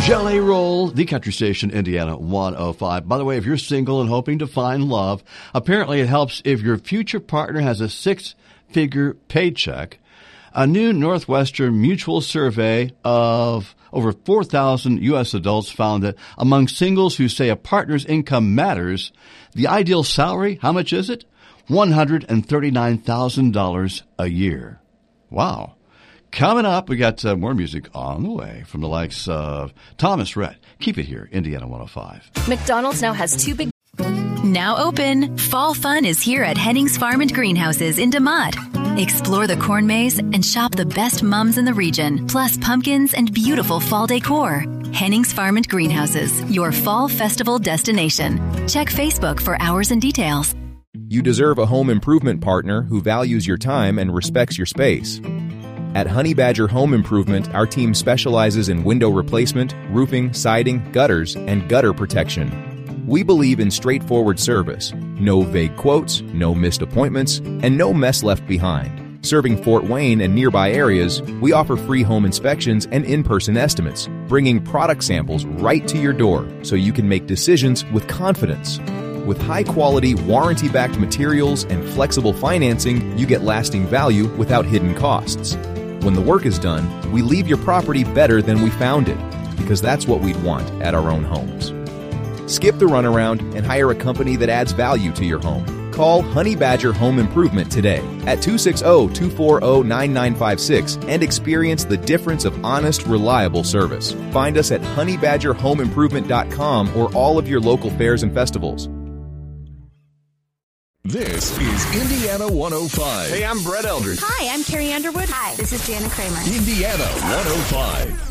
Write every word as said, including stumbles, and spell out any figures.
Jelly Roll, the country station, Indiana one oh five. By the way, if you're single and hoping to find love, apparently it helps if your future partner has a six-figure paycheck. A new Northwestern Mutual survey of over four thousand U S adults found that among singles who say a partner's income matters, the ideal salary, how much is it? one hundred thirty-nine thousand dollars a year. Wow. Coming up, we got uh, more music on the way from the likes of Thomas Rhett. Keep it here, Indiana one oh five. McDonald's now has two big... Now open. Fall fun is here at Hennings Farm and Greenhouses in DeMotte. Explore the corn maze and shop the best mums in the region, plus pumpkins and beautiful fall decor. Hennings Farm and Greenhouses, your fall festival destination. Check Facebook for hours and details. You deserve a home improvement partner who values your time and respects your space. At Honey Badger Home Improvement, our team specializes in window replacement, roofing, siding, gutters, and gutter protection. We believe in straightforward service, no vague quotes, no missed appointments, and no mess left behind. Serving Fort Wayne and nearby areas, we offer free home inspections and in-person estimates, bringing product samples right to your door so you can make decisions with confidence. With high-quality, warranty-backed materials and flexible financing, you get lasting value without hidden costs. When the work is done, we leave your property better than we found it, because that's what we'd want at our own homes. Skip the runaround and hire a company that adds value to your home. Call Honey Badger Home Improvement today at two six zero, two four zero, nine nine five six and experience the difference of honest, reliable service. Find us at honey badger home improvement dot com or all of your local fairs and festivals. This is Indiana one oh five. Hey, I'm Brett Eldridge. Hi, I'm Carrie Underwood. Hi, this is Jana Kramer. Indiana one oh five.